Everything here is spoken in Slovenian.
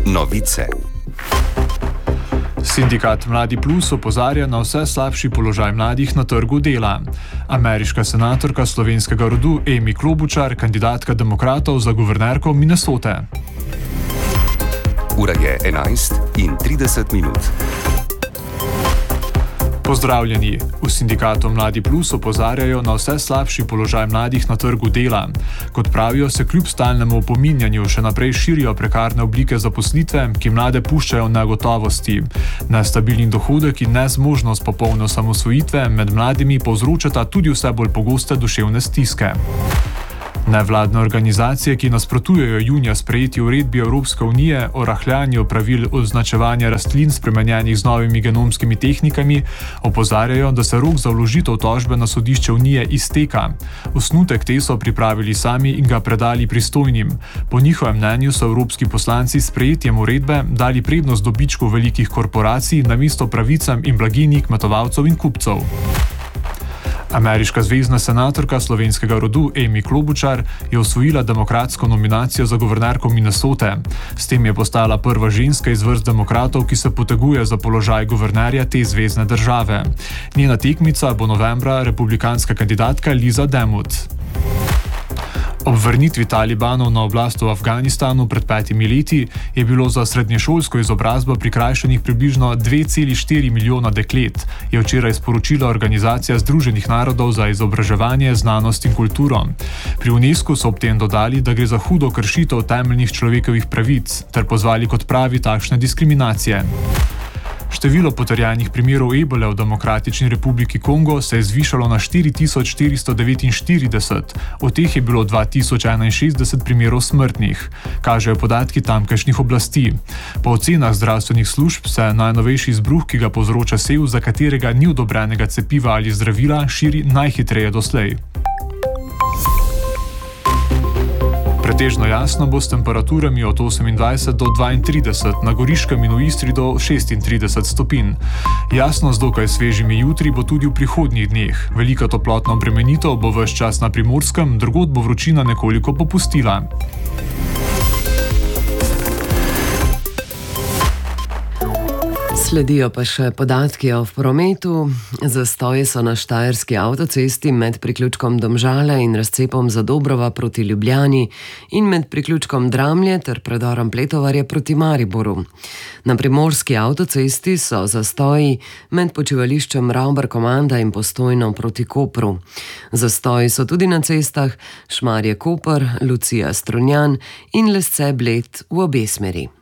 Novice. Sindikat Mladi Plus opozarja na vse slabši položaj mladih na trgu dela. Ameriška senatorka slovenskega rodu Amy Klobučar, kandidatka demokratov za guvernerko Minnesote. Ura je 11:30. Pozdravljeni. V sindikatu Mladi Plus opozarjajo na vse slabši položaj mladih na trgu dela. Kot pravijo, se kljub stalnemu opominjanju še naprej širijo prekarne oblike zaposlitve, ki mlade puščajo v negotovosti. Nestabilni dohodek in nezmožnost popolne osamosvojitve med mladimi povzročata tudi vse bolj pogoste duševne stiske. Nevladne organizacije, ki nasprotujejo junija sprejeti uredbi Evropske unije o rahljanju pravil označevanja rastlin spremenjenih z novimi genomskimi tehnikami, opozarjajo, da se rok za vložitev tožbe na sodišče unije izteka. Osnutek te so pripravili sami in ga predali pristojnim. Po njihovem mnenju so evropski poslanci s sprejetjem uredbe dali prednost dobičku velikih korporacij namesto pravicam in blaginji kmetovalcev in kupcev. Ameriška zvezna senatorka slovenskega rodu Amy Klobučar je osvojila demokratsko nominacijo za guvernerko Minnesote. S tem je postala prva ženska iz vrst demokratov, ki se poteguje za položaj guvernerja te zvezne države. Njena tekmica bo novembra republikanska kandidatka Liza Demuth. Ob vrnitvi Talibanov na oblast v Afganistanu pred 5 leti je bilo za srednješolsko izobrazbo prikrajšanih približno 2,4 milijona deklet, je včeraj sporočila Organizacija Združenih narodov za izobraževanje, znanost in kulturo. Pri UNESCO so ob tem dodali, da gre za hudo kršitev temeljnih človekovih pravic, ter pozvali k odpravi takšne diskriminacije. Število potrjenih primerov ebole v Demokratični republiki Kongo se je zvišalo na 4449, od teh je bilo 2061 primerov smrtnih, kažejo podatki tamkajšnjih oblasti. Po ocenah zdravstvenih služb se najnovejši izbruh, ki ga povzroča sev, za katerega ni odobrenega cepiva ali zdravila, širi najhitreje doslej. Pretežno jasno bo s temperaturami od 28 do 32, na Goriškem in v Istri do 36 stopinj. Jasno z dokaj svežimi jutri bo tudi v prihodnjih dneh. Velika toplotna obremenitev bo ves čas na Primorskem, drugod bo vročina nekoliko popustila. Sledijo pa še podatki o prometu. Zastoji so na Štajerski avtocesti med priključkom Domžale in razcepom Zadobrova proti Ljubljani in med priključkom Dramlje ter predorom Pletovarje proti Mariboru. Na Primorski avtocesti so zastoji med počivališčem Ravbar-Komanda in Postojno proti Kopru. Zastoji so tudi na cestah Šmarje-Koper, Lucija-Strunjan in Lesce-Bled v obe smeri.